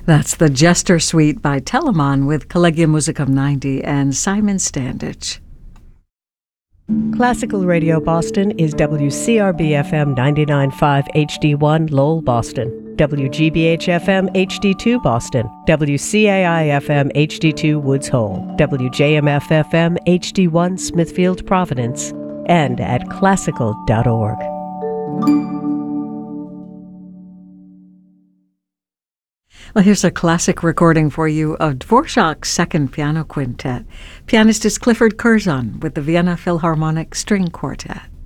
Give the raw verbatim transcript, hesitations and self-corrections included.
That's the Jester Suite by Telemann with Collegium Musicum ninety and Simon Standage. Classical Radio Boston is W C R B F M ninety-nine point five H D one Lowell, Boston, W G B H F M H D two Boston, W C A I F M H D two Woods Hole, W J M F F M H D one Smithfield, Providence, and at classical dot org. Well, here's a classic recording for you of Dvorak's Second Piano Quintet. Pianist is Clifford Curzon with the Vienna Philharmonic String Quartet.